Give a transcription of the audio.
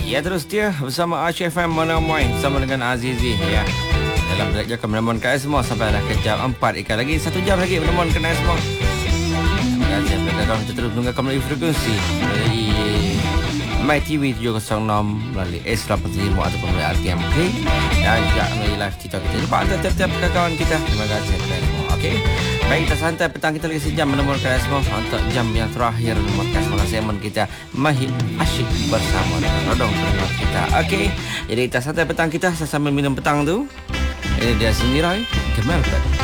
Ya, terus dia bersama RCFM Menemoy bersama dengan Azizi ya. Dalam belajar ke menemukan kalian semua sampai dah ke jam 4. Ikan lagi 1 jam lagi menemukan kalian semua. Terima kasih kepada kawan kita terus mendengarkan melalui frekuensi dari MyTV 706 melalui S85 ataupun melalui RTMK dan juga melalui live TikTok kita. Jumpa anda tiap-tiap kawan kita. Terima kasih kepada semua. Okey. Baik, kita santai petang kita lagi sejam menemukan kalian semua untuk jam yang terakhir podcast segmen kita Mahir Asyik bersama dengan Rodong pendengar kita. Okey. Jadi kita santai petang kita sambil minum petang tu. Ini dia sendiri Gemelkan.